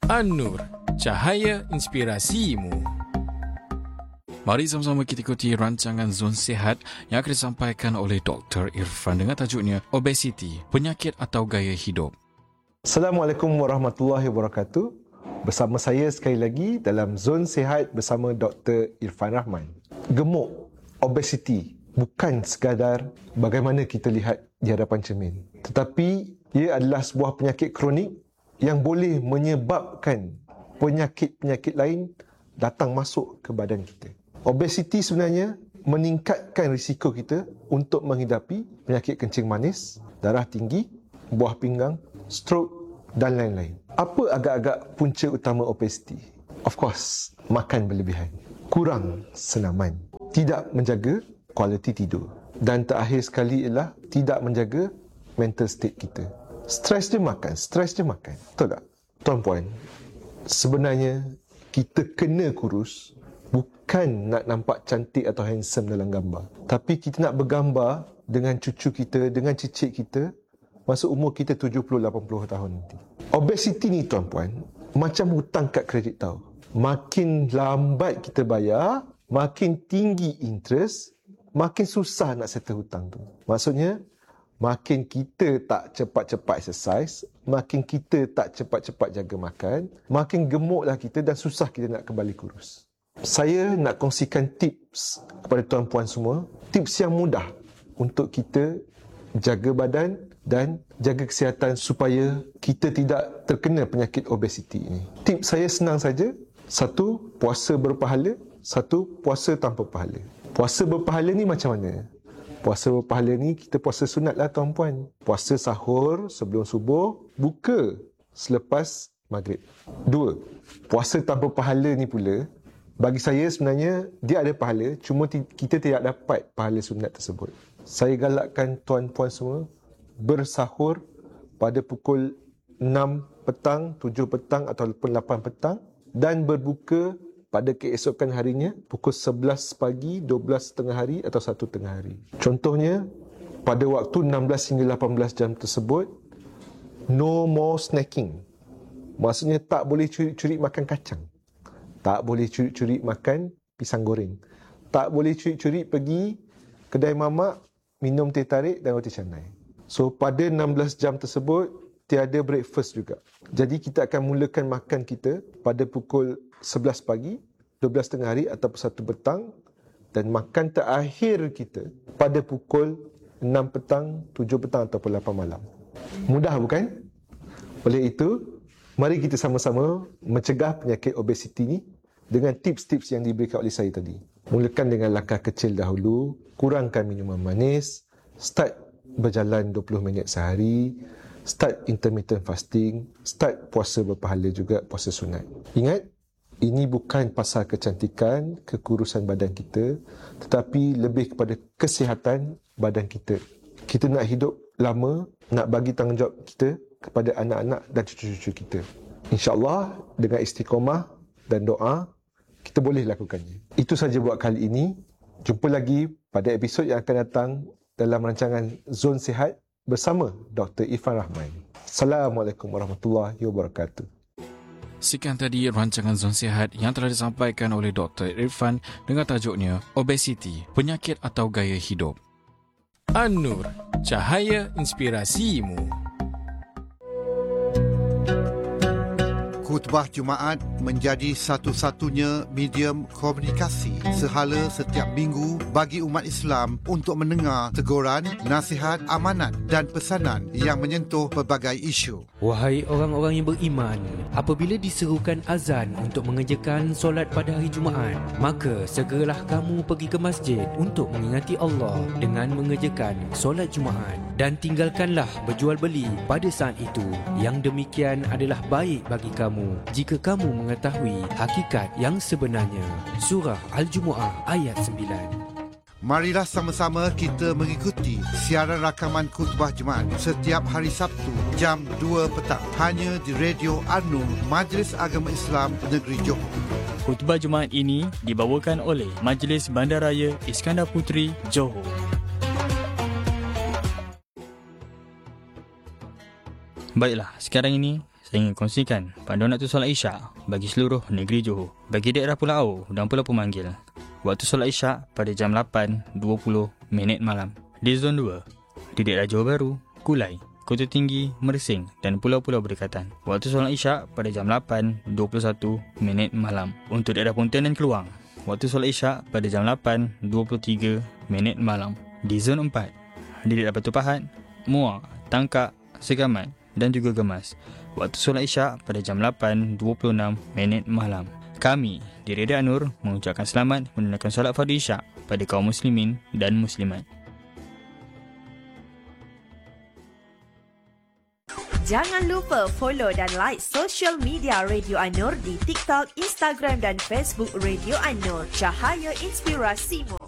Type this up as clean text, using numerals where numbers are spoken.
An-Nur, cahaya inspirasimu. Mari sama-sama kita ikuti rancangan Zon Sihat yang akan disampaikan oleh Dr. Irfan dengan tajuknya Obesiti, Penyakit atau Gaya Hidup. Assalamualaikum warahmatullahi wabarakatuh. Bersama saya sekali lagi dalam Zon Sihat bersama Dr. Irfan Rahman. Gemuk, obesiti, bukan sekadar bagaimana kita lihat di hadapan cermin, tetapi ia adalah sebuah penyakit kronik yang boleh menyebabkan penyakit-penyakit lain datang masuk ke badan kita. Obesiti sebenarnya meningkatkan risiko kita untuk menghidapi penyakit kencing manis, darah tinggi, buah pinggang, strok dan lain-lain. Apa agak-agak punca utama obesiti? Of course, makan berlebihan, kurang senaman, tidak menjaga kualiti tidur, dan terakhir sekali ialah tidak menjaga mental state kita. Stres je makan. Betul tak? Tuan-puan, sebenarnya kita kena kurus bukan nak nampak cantik atau handsome dalam gambar, tapi kita nak bergambar dengan cucu kita, dengan cicit kita masa umur kita 70-80 tahun nanti. Obesiti ni tuan-puan macam hutang kad kredit tau. Makin lambat kita bayar, makin tinggi interest, makin susah nak settle hutang tu. Maksudnya makin kita tak cepat-cepat exercise, makin kita tak cepat-cepat jaga makan, makin gemuklah kita dan susah kita nak kembali kurus. Saya nak kongsikan tips kepada tuan-puan semua, tips yang mudah untuk kita jaga badan dan jaga kesihatan supaya kita tidak terkena penyakit obesiti ini. Tips saya senang saja. 1, puasa berpahala. 1, puasa tanpa pahala. Puasa berpahala ni macam mana? Puasa berpahala ni kita puasa sunat lah tuan-puan. Puasa sahur sebelum subuh, buka selepas maghrib. 2, puasa tanpa pahala ni pula, bagi saya sebenarnya dia ada pahala, cuma kita tidak dapat pahala sunat tersebut. Saya galakkan tuan-puan semua bersahur pada pukul 6 petang, 7 petang ataupun 8 petang dan berbuka pada keesokan harinya pukul 11 pagi, 12 tengah hari atau 1 tengah hari. Contohnya, pada waktu 16 hingga 18 jam tersebut, no more snacking. Maksudnya tak boleh curi-curi makan kacang. Tak boleh curi-curi makan pisang goreng. Tak boleh curi-curi pergi kedai mamak, minum teh tarik dan roti canai. So, pada 16 jam tersebut, tiada breakfast juga. Jadi, kita akan mulakan makan kita pada pukul 11 pagi, 12 tengah hari ataupun 1 petang dan makan terakhir kita pada pukul 6 petang, 7 petang ataupun 8 malam. Mudah bukan? Oleh itu, mari kita sama-sama mencegah penyakit obesiti ni dengan tips-tips yang diberikan oleh saya tadi. Mulakan dengan langkah kecil dahulu, kurangkan minuman manis, start berjalan 20 minit sehari, start intermittent fasting, start puasa berpahala juga, puasa sunat. Ingat, ini bukan pasal kecantikan, kekurusan badan kita, tetapi lebih kepada kesihatan badan kita. Kita nak hidup lama, nak bagi tanggungjawab kita kepada anak-anak dan cucu-cucu kita. InsyaAllah, dengan istiqamah dan doa, kita boleh lakukannya. Itu saja buat kali ini. Jumpa lagi pada episod yang akan datang dalam rancangan Zon Sihat bersama Dr. Irfan Rahman. Assalamualaikum warahmatullahi wabarakatuh. Sekian tadi rancangan Zon Sihat yang telah disampaikan oleh Dr. Irfan dengan tajuknya Obesiti, Penyakit atau Gaya Hidup. An-Nur, cahaya inspirasimu. Khutbah Jumaat menjadi satu-satunya medium komunikasi sehala setiap minggu bagi umat Islam untuk mendengar teguran, nasihat, amanat dan pesanan yang menyentuh pelbagai isu. Wahai orang-orang yang beriman, apabila diserukan azan untuk mengerjakan solat pada hari Jumaat, maka segeralah kamu pergi ke masjid untuk mengingati Allah dengan mengerjakan solat Jumaat dan tinggalkanlah berjual beli pada saat itu. Yang demikian adalah baik bagi kamu jika kamu mengetahui hakikat yang sebenarnya. Surah Al-Jumu'ah ayat 9. Marilah sama-sama kita mengikuti siaran rakaman khutbah Jumaat setiap hari Sabtu jam 2 petang hanya di Radio An-Nur Majlis Agama Islam Negeri Johor. Khutbah Jumaat ini dibawakan oleh Majlis Bandaraya Iskandar Puteri, Johor. Baiklah, sekarang ini saya ingin kongsikan panduan waktu solat Isyak bagi seluruh negeri Johor. Bagi daerah Pulau dan Pulau Pemanggil, waktu solat Isyak pada jam 8.20 malam. Di Zon 2, di daerah Johor Bahru, Kulai, Kota Tinggi, Mersing dan pulau-pulau berdekatan, waktu solat Isyak pada jam 8.21 malam. Untuk daerah Pontian dan Keluang, waktu solat Isyak pada jam 8.23 malam. Di Zon 4, di daerah Batu Pahat, Muar, Tangkak, Segamat dan juga Gemas, waktu solat Isyak pada jam 8.26 malam. Kami di Radio An-Nur mengucapkan selamat menunaikan solat fardu Isyak pada kaum muslimin dan muslimat. Jangan lupa follow dan like social media Radio An-Nur di TikTok, Instagram dan Facebook Radio An-Nur. Cahaya inspirasimu.